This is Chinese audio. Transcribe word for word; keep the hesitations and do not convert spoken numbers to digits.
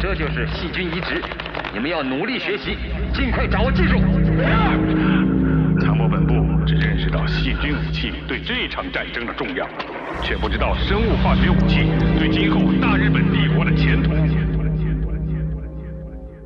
这就是细菌移植，你们要努力学习，尽快掌握技术。 参谋本部只认识到细菌武器对这场战争的重要，却不知道生物化学武器